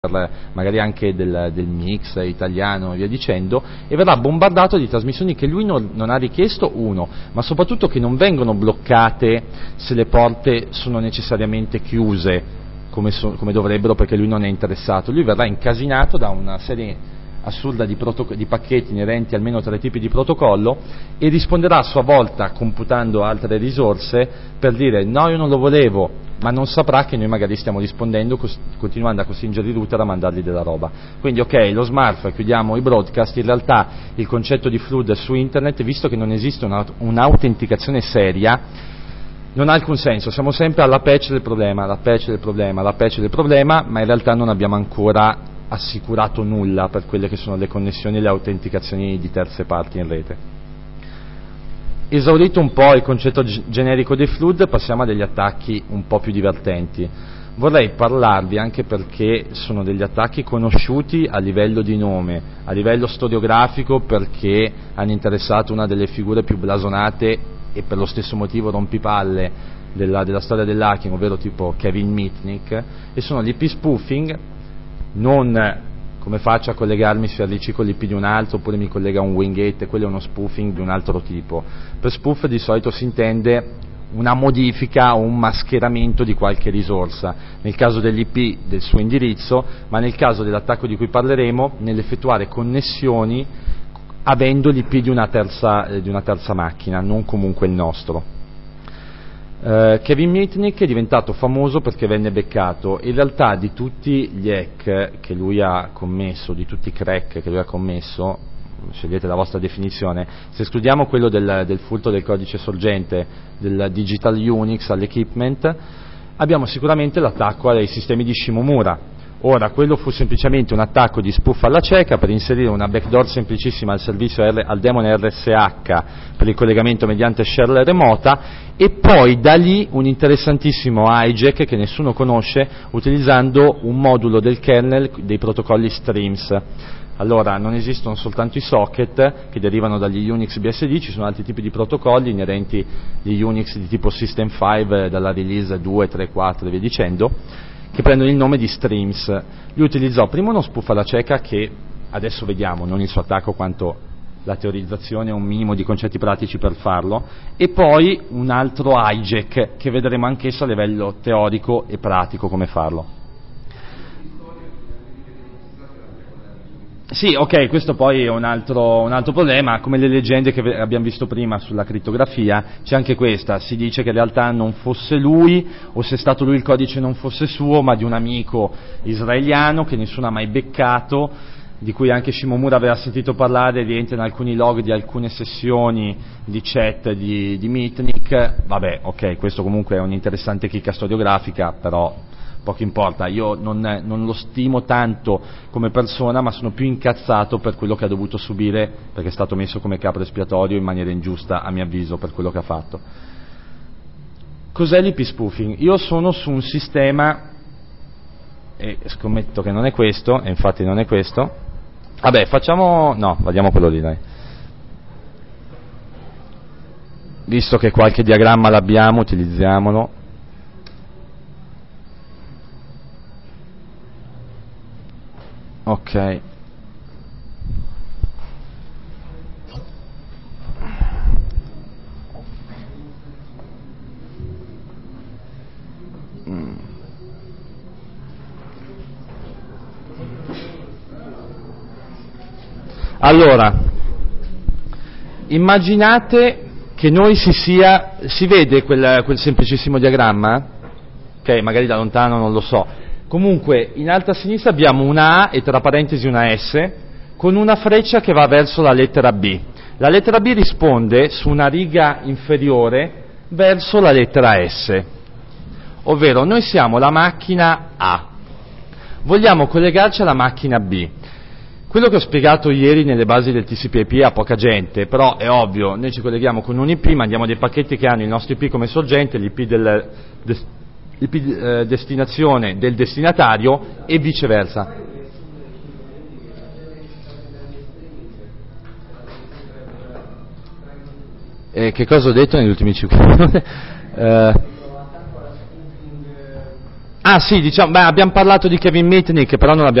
magari anche del mix italiano e via dicendo, e verrà bombardato di trasmissioni che lui non ha richiesto, uno, ma soprattutto che non vengono bloccate se le porte sono necessariamente chiuse come dovrebbero, perché lui non è interessato. Lui verrà incasinato da una serie assurda di pacchetti inerenti almeno 3 tipi di protocollo e risponderà a sua volta computando altre risorse per dire no, io non lo volevo, ma non saprà che noi magari stiamo rispondendo continuando a costringere i router a mandargli della roba. Quindi ok, lo smartphone, chiudiamo i broadcast, in realtà il concetto di flood su internet, visto che non esiste un'autenticazione seria, non ha alcun senso, siamo sempre alla patch del problema, ma in realtà non abbiamo ancora assicurato nulla per quelle che sono le connessioni e le autenticazioni di terze parti in rete. Esaurito un po' il concetto generico dei flood, passiamo a degli attacchi un po' più divertenti. Vorrei parlarvi, anche perché sono degli attacchi conosciuti a livello di nome, a livello storiografico, perché hanno interessato una delle figure più blasonate e per lo stesso motivo rompipalle della storia dell'hacking, ovvero tipo Kevin Mitnick, e sono l'IP spoofing. Non come faccio a collegarmi se arricci con l'IP di un altro oppure mi collega a un Wingate, quello è uno spoofing di un altro tipo. Per spoof di solito si intende una modifica o un mascheramento di qualche risorsa, nel caso dell'IP del suo indirizzo, ma nel caso dell'attacco di cui parleremo nell'effettuare connessioni avendo l'IP di una terza macchina, non comunque il nostro. Kevin Mitnick è diventato famoso perché venne beccato. In realtà di tutti gli hack che lui ha commesso, di tutti i crack che lui ha commesso, scegliete la vostra definizione, se escludiamo quello del furto del codice sorgente del Digital Unix all'equipment, abbiamo sicuramente l'attacco ai sistemi di Shimomura. Ora, quello fu semplicemente un attacco di spoof alla cieca per inserire una backdoor semplicissima al servizio al daemon RSH per il collegamento mediante shell remota, e poi da lì un interessantissimo hijack che nessuno conosce utilizzando un modulo del kernel dei protocolli Streams. Allora, non esistono soltanto i socket che derivano dagli Unix BSD, ci sono altri tipi di protocolli inerenti agli Unix di tipo System 5 dalla release 2, 3, 4 e via dicendo, che prendono il nome di Streams. Lui utilizzò prima uno spoof alla cieca che adesso vediamo, non il suo attacco quanto la teorizzazione e un minimo di concetti pratici per farlo, e poi un altro hijack che vedremo anch'esso a livello teorico e pratico come farlo. Sì, ok, questo poi è un altro problema, come le leggende che abbiamo visto prima sulla crittografia, c'è anche questa, si dice che in realtà non fosse lui, o se è stato lui il codice non fosse suo, ma di un amico israeliano che nessuno ha mai beccato, di cui anche Shimomura aveva sentito parlare, rientra in alcuni log di alcune sessioni di chat di Mitnick. Vabbè, ok, questo comunque è un'interessante chicca storiografica, però poco importa, io non lo stimo tanto come persona, ma sono più incazzato per quello che ha dovuto subire, perché è stato messo come capro espiatorio in maniera ingiusta, a mio avviso, per quello che ha fatto. Cos'è l'IP spoofing? Io sono su un sistema, e scommetto che non è questo, e infatti non è questo. Vabbè, vediamo quello lì, dai. Visto che qualche diagramma l'abbiamo, utilizziamolo. Ok. Allora, immaginate che noi si vede quel semplicissimo diagramma? Ok, magari da lontano non lo so. Comunque, in alto a sinistra abbiamo una A e tra parentesi una S, con una freccia che va verso la lettera B. La lettera B risponde su una riga inferiore verso la lettera S. Ovvero, noi siamo la macchina A, vogliamo collegarci alla macchina B. Quello che ho spiegato ieri nelle basi del TCP/IP a poca gente, però è ovvio, noi ci colleghiamo con un IP, mandiamo dei pacchetti che hanno il nostro IP come sorgente, l'IP destinazione del destinatario e viceversa. Che cosa ho detto negli ultimi 5 minuti? Ah sì, diciamo, abbiamo parlato di Kevin Mitnick, però non abbiamo